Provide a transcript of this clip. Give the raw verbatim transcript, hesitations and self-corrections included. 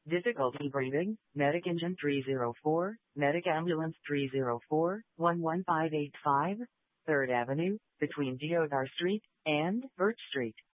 Difficulty breathing, medic engine three zero four, medic ambulance three zero four, one one five eight five, third Avenue, between Deodar Street and Birch Street.